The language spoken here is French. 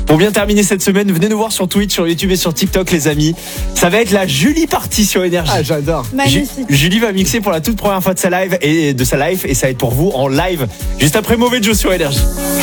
Pour bien terminer cette semaine, venez nous voir sur Twitch, sur YouTube et sur TikTok, les amis. Ça va être la Julie Party sur Énergie. Ah, j'adore. Magnifique. Julie va mixer pour la toute première fois de sa live et ça va être pour vous en live juste après Mauvais Joe sur Énergie.